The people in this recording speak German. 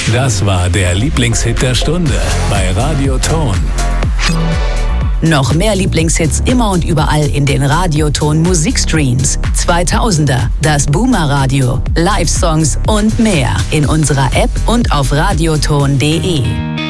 Das war der Lieblingshit der Stunde bei Radio Ton. Noch mehr Lieblingshits immer und überall in den Radioton Musikstreams. 2000er, das Boomer Radio, Live-Songs und mehr in unserer App und auf radioton.de.